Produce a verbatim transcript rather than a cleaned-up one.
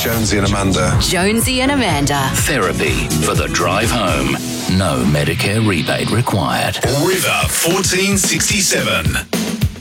Jonesy and Amanda. Jonesy and Amanda. Therapy for the drive home. No Medicare rebate required. River fourteen sixty-seven.